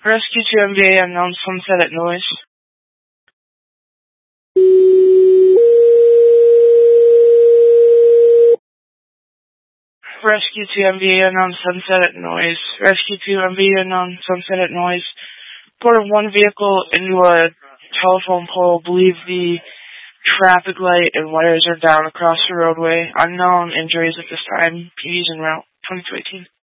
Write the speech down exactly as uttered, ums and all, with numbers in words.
Rescue two M V A unknown, sunset at noise. Rescue two M V A unknown, sunset at noise. Rescue two M V A unknown, sunset at noise. Reported one vehicle into a telephone pole. Believe the traffic light and wires are down across the roadway. Unknown injuries at this time. P D's en route. twenty-two eighteen.